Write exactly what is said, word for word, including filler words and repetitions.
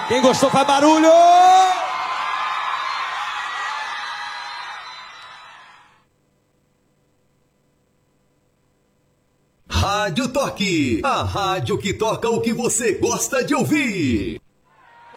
Quem gostou faz barulho! Rádio Toque, a rádio que toca o que você gosta de ouvir.